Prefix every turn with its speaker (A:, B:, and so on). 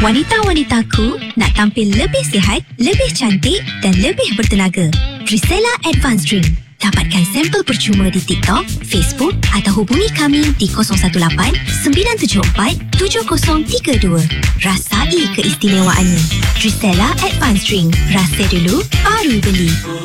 A: Wanita-wanitaku nak tampil lebih sihat, lebih cantik dan lebih bertenaga. Trisela Advanced Drink. Dapatkan sampel percuma di TikTok, Facebook atau hubungi kami di 018-974-7032. Rasai keistimewaannya. Trisela Advanced Drink. Rasa dulu, baru beli.